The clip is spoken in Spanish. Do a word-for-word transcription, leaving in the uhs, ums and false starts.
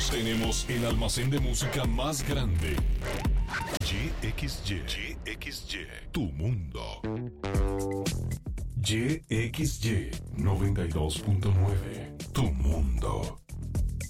Tenemos el almacén de música más grande. Y X Y. Y X Y. Tu mundo. Y X Y noventa y dos punto nueve. Tu mundo.